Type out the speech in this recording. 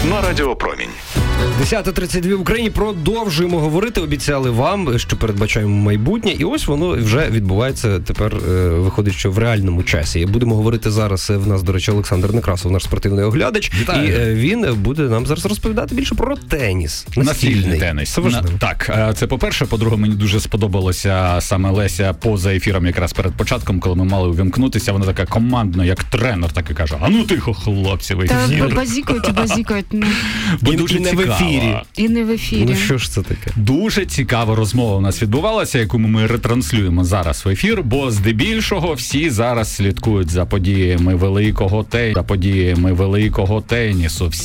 на Радіо Промінь. 10:32 в Україні. Продовжуємо говорити. Обіцяли вам, що передбачаємо майбутнє. І ось воно вже відбувається тепер, виходить, що в реальному часі. Будемо говорити зараз. В нас, до речі, Олександр Некрасов, наш спортивний оглядач. Вітаю. І він буде нам зараз розповідати більше про теніс. Настільний теніс. Це важливо. Так, це по-перше. По-друге, мені дуже сподобалося саме Леся поза ефіром, якраз перед початком, коли ми мали увімкнутися. Вона така командна, як тренер, так і каже: а ну тихо, хлопці, ви Та базікають. Бо І дуже не в цікаво. ефірі. І не в ефірі. Ну що ж це таке? Дуже цікава розмова у нас відбувалася, яку ми ретранслюємо зараз в ефір, бо здебільшого всі зараз слідкують за подіями великого тенісу.